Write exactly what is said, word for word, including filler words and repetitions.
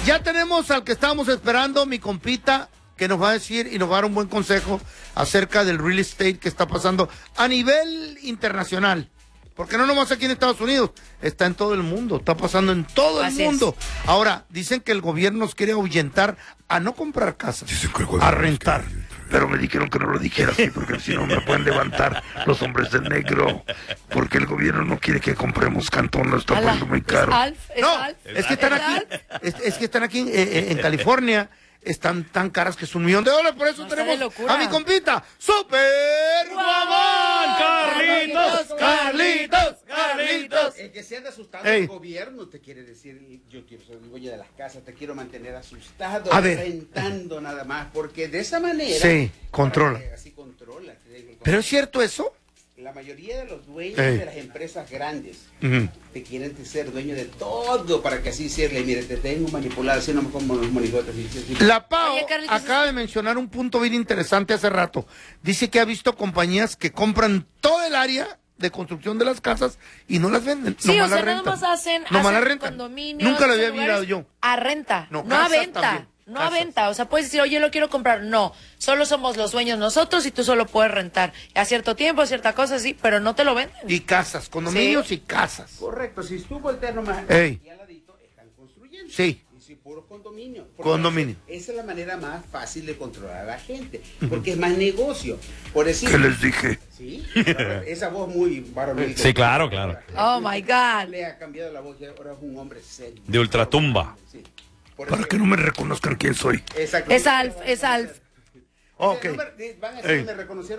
Ya tenemos al que estábamos esperando, mi compita, que nos va a decir y nos va a dar un buen consejo acerca del real estate que está pasando a nivel internacional. Porque no nomás aquí en Estados Unidos, está en todo el mundo, está pasando en todo el Así mundo. es. Ahora, dicen que el gobierno nos quiere ahuyentar a no comprar casas, a rentar. Pero me dijeron que no lo dijera así, porque si no me pueden levantar los hombres de negro. Porque el gobierno no quiere que compremos Cantón, lo está Ala, poniendo muy ¿es caro. Alf? ¿Es No, Alf? es que están ¿Es aquí, Alf? es, es que están aquí eh, eh, en California, están tan caras que es un millón de dólares, por eso No, está de tenemos locura. a mi compita, Super Guamán, Carlitos, Carlitos, Carlitos. El que se anda asustando Ey. el gobierno te quiere decir, yo quiero ser el dueño de las casas, te quiero mantener asustado, A ver. rentando nada más, porque de esa manera... Sí, controla. eh, Así controla. te digo, ¿Pero es cierto eso? La mayoría de los dueños Ey. de las empresas grandes Ujú. te quieren ser dueño de todo para que así sea, mire, te tengo manipulado, así no como los monigotes. y- y- y- La Pau Oye, Carlitos, acaba de mencionar un punto bien interesante hace rato. Dice que ha visto compañías que compran todo el área de construcción de las casas y no las venden. Sí, nomás o sea, las nada rentan. más hacen, Nomás hacen las rentan. condominios. Nunca lo había hacen mirado lugares yo. A renta, No, no, a casas venta. también, No a casas. venta. O sea, puedes decir, oye, lo quiero comprar. No, solo somos los dueños nosotros y tú solo puedes rentar. A cierto tiempo, a cierta cosa, sí, pero no te lo venden. Y casas, condominios y casas. Correcto, si tú volteas nomás Ey. aquí al ladito, están construyendo. Sí. Y si puros condominios. Porque Condominio. Esa es la manera más fácil de controlar a la gente, porque es más negocio. Por decir, ¿Qué les dije? sí, esa voz muy varonil. Sí, claro, claro. Oh, my God. Le ha cambiado la voz, ya ahora es un hombre serio. De ultratumba. Sí. Por Para eso- que no me reconozcan quién soy. Exacto. Es Alf, es Alf. Ok. Van a decir, Ey. me reconocieron.